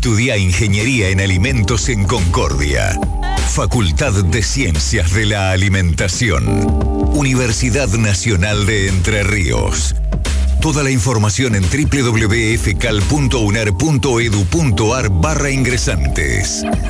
Estudia Ingeniería en Alimentos en Concordia. Facultad de Ciencias de la Alimentación. Universidad Nacional de Entre Ríos. Toda la información en www.fcal.unar.edu.ar/ingresantes.